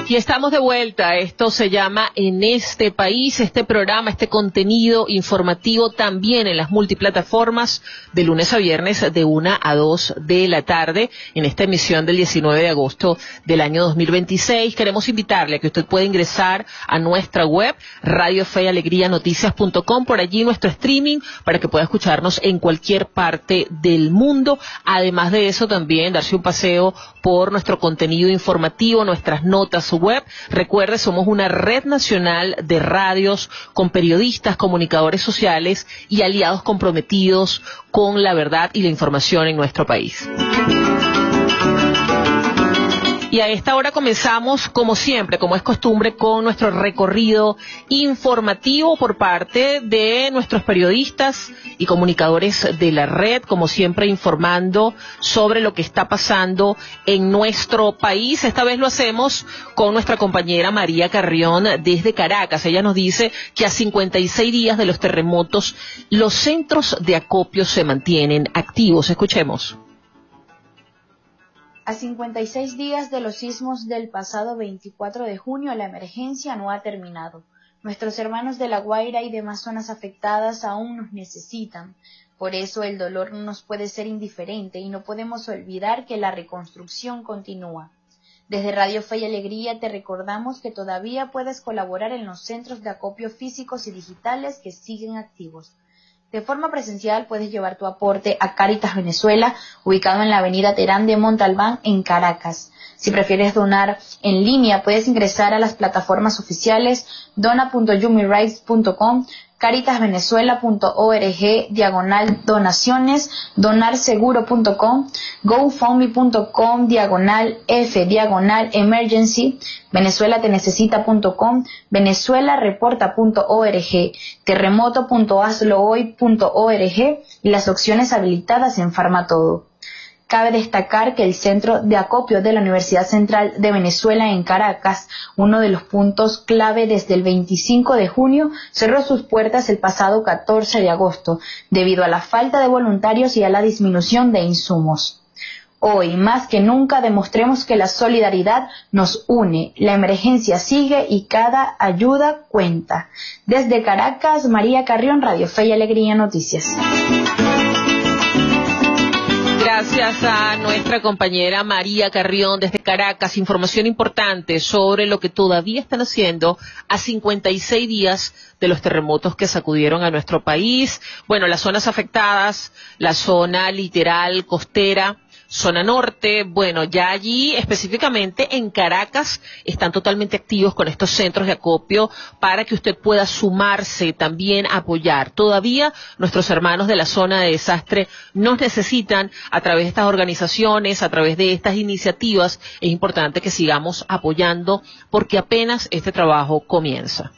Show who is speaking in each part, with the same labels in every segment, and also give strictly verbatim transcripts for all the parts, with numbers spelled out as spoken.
Speaker 1: Y estamos de vuelta. Esto se llama En este País, este programa, este contenido informativo también en las multiplataformas de lunes a viernes de una a dos de la tarde en esta emisión del diecinueve de agosto del año dos mil veintiséis. Queremos invitarle a que usted pueda ingresar a nuestra web radio fe y alegría noticias punto com, por allí nuestro streaming para que pueda escucharnos en cualquier parte del mundo. Además de eso, también darse un paseo por nuestro contenido informativo, nuestras notas web. Recuerde, somos una red nacional de radios con periodistas, comunicadores sociales y aliados comprometidos con la verdad y la información en nuestro país. Y a esta hora comenzamos, como siempre, como es costumbre, con nuestro recorrido informativo por parte de nuestros periodistas y comunicadores de la red, como siempre informando sobre lo que está pasando en nuestro país. Esta vez lo hacemos con nuestra compañera María Carrión desde Caracas. Ella nos dice que a cincuenta y seis días de los terremotos, los centros de acopio se mantienen activos. Escuchemos.
Speaker 2: A cincuenta y seis días de los sismos del pasado veinticuatro de junio, la emergencia no ha terminado. Nuestros hermanos de La Guaira y demás zonas afectadas aún nos necesitan. Por eso el dolor no nos puede ser indiferente y no podemos olvidar que la reconstrucción continúa. Desde Radio Fe y Alegría te recordamos que todavía puedes colaborar en los centros de acopio físicos y digitales que siguen activos. De forma presencial puedes llevar tu aporte a Cáritas Venezuela, ubicado en la avenida Terán de Montalbán, en Caracas. Si prefieres donar en línea, puedes ingresar a las plataformas oficiales dona punto yumirights punto com, caritasvenezuela punto org, diagonal donaciones, donarseguro punto com, gofundme punto com, diagonal F, diagonal emergency, venezuelatenecesita punto com, venezuelareporta punto org, terremoto punto hazlo hoy punto org y las opciones habilitadas en Farmatodo. Cabe destacar que el Centro de Acopio de la Universidad Central de Venezuela en Caracas, uno de los puntos clave desde el veinticinco de junio, cerró sus puertas el pasado catorce de agosto, debido a la falta de voluntarios y a la disminución de insumos. Hoy, más que nunca, demostremos que la solidaridad nos une, la emergencia sigue y cada ayuda cuenta. Desde Caracas, María Carrión, Radio Fe y Alegría Noticias.
Speaker 1: Gracias a nuestra compañera María Carrión desde Caracas. Información importante sobre lo que todavía están haciendo a cincuenta y seis días de los terremotos que sacudieron a nuestro país. Bueno, las zonas afectadas, la zona literal costera, zona norte, bueno, ya allí específicamente en Caracas están totalmente activos con estos centros de acopio para que usted pueda sumarse, también apoyar. Todavía nuestros hermanos de la zona de desastre nos necesitan a través de estas organizaciones, a través de estas iniciativas. Es importante que sigamos apoyando porque apenas este trabajo comienza.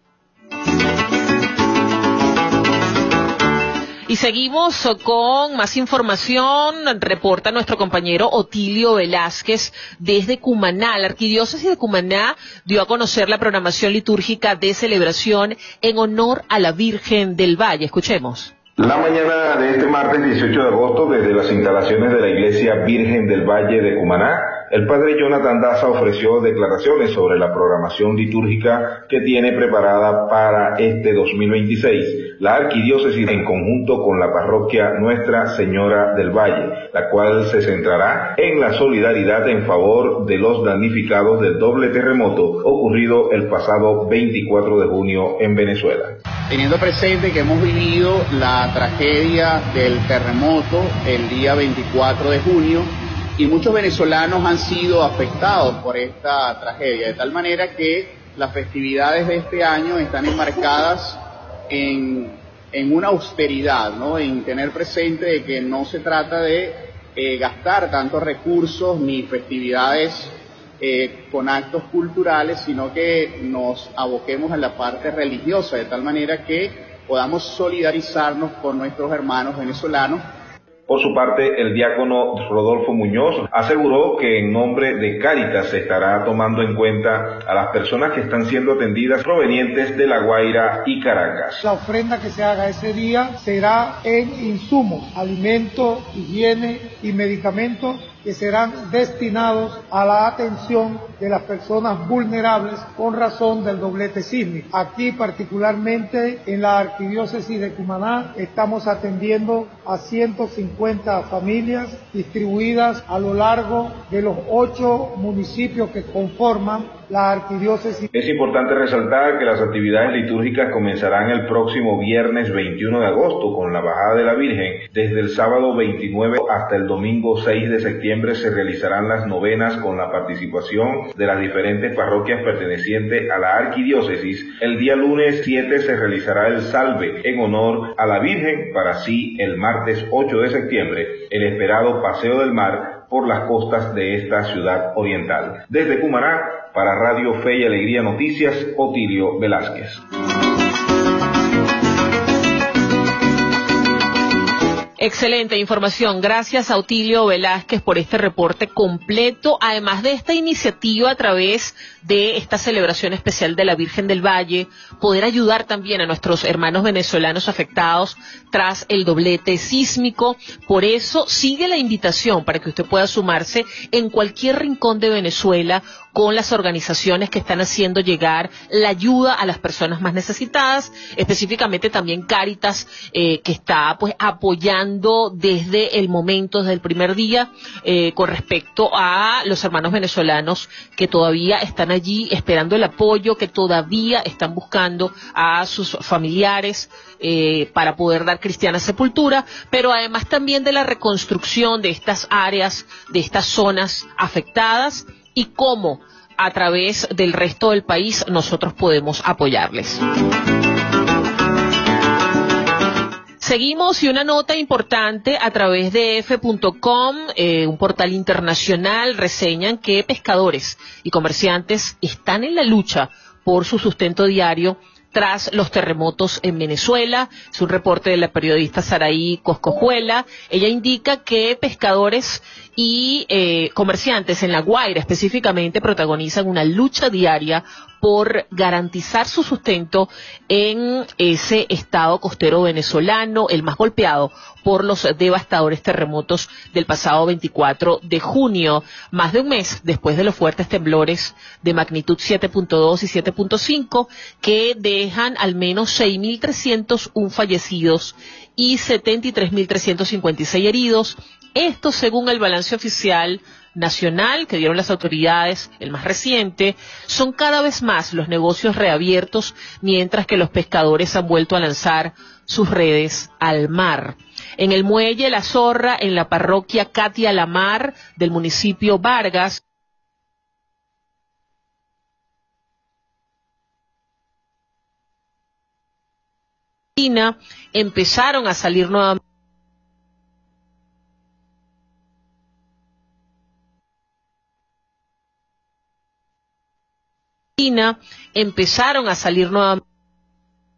Speaker 1: Y seguimos con más información. Reporta nuestro compañero Otilio Velázquez desde Cumaná. La Arquidiócesis de Cumaná dio a conocer la programación litúrgica de celebración en honor a la Virgen del Valle. Escuchemos.
Speaker 3: La mañana de este martes dieciocho de agosto, desde las instalaciones de la Iglesia Virgen del Valle de Cumaná, el padre Jonathan Daza ofreció declaraciones sobre la programación litúrgica que tiene preparada para este dos mil veintiséis, la arquidiócesis en conjunto con la parroquia Nuestra Señora del Valle, la cual se centrará en la solidaridad en favor de los damnificados del doble terremoto ocurrido el pasado veinticuatro de junio en Venezuela.
Speaker 4: Teniendo presente que hemos vivido la tragedia del terremoto el día veinticuatro de junio, y muchos venezolanos han sido afectados por esta tragedia, de tal manera que las festividades de este año están enmarcadas en, en una austeridad, ¿no? En tener presente de que no se trata de eh, gastar tantos recursos ni festividades eh, con actos culturales, sino que nos aboquemos a la parte religiosa, de tal manera que podamos solidarizarnos con nuestros hermanos venezolanos.
Speaker 3: Por su parte, el diácono Rodolfo Muñoz aseguró que en nombre de Cáritas se estará tomando en cuenta a las personas que están siendo atendidas provenientes de La Guaira y Caracas.
Speaker 5: La ofrenda que se haga ese día será en insumos, alimentos, higiene y medicamentos que serán destinados a la atención de las personas vulnerables con razón del doblete sísmico. Aquí, particularmente en la Arquidiócesis de Cumaná, estamos atendiendo a ciento cincuenta familias distribuidas a lo largo de los ocho municipios que conforman la arquidiócesis.
Speaker 3: Es importante resaltar que las actividades litúrgicas comenzarán el próximo viernes veintiuno de agosto con la bajada de la Virgen. Desde el sábado veintinueve hasta el domingo seis de septiembre se realizarán las novenas con la participación de las diferentes parroquias pertenecientes a la arquidiócesis. El día lunes siete se realizará el salve en honor a la Virgen, para así el martes ocho de septiembre el esperado Paseo del Mar por las costas de esta ciudad oriental. Desde Cumaná, para Radio Fe y Alegría Noticias, Otilio Velázquez.
Speaker 1: Excelente información. Gracias a Otilio Velázquez por este reporte completo, además de esta iniciativa a través de esta celebración especial de la Virgen del Valle, poder ayudar también a nuestros hermanos venezolanos afectados tras el doblete sísmico. Por eso sigue la invitación para que usted pueda sumarse en cualquier rincón de Venezuela con las organizaciones que están haciendo llegar la ayuda a las personas más necesitadas, específicamente también Cáritas, eh, que está pues apoyando desde el momento, desde el primer día, eh, con respecto a los hermanos venezolanos que todavía están allí esperando el apoyo, que todavía están buscando a sus familiares eh, para poder dar cristiana sepultura, pero además también de la reconstrucción de estas áreas, de estas zonas afectadas, y cómo a través del resto del país nosotros podemos apoyarles. Seguimos, y una nota importante a través de efe punto com, eh, un portal internacional, reseñan que pescadores y comerciantes están en la lucha por su sustento diario tras los terremotos en Venezuela. Es un reporte de la periodista Saraí Coscojuela. Ella indica que pescadores y eh, comerciantes en La Guaira específicamente protagonizan una lucha diaria por garantizar su sustento en ese estado costero venezolano, el más golpeado por los devastadores terremotos del pasado veinticuatro de junio, más de un mes después de los fuertes temblores de magnitud siete punto dos y siete punto cinco, que dejan al menos seis mil trescientos uno fallecidos y setenta y tres mil trescientos cincuenta y seis heridos. Esto según el balance oficial nacional que dieron las autoridades, el más reciente. Son cada vez más los negocios reabiertos, mientras que los pescadores han vuelto a lanzar sus redes al mar. En el muelle La Zorra, en la parroquia Katia Lamar del municipio Vargas, empezaron a salir nuevamente empezaron a salir nuevamente